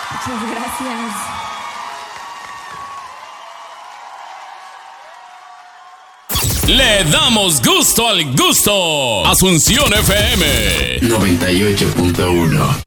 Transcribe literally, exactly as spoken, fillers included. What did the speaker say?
Muchas gracias. Le damos gusto al gusto. Asunción F M noventa y ocho punto uno.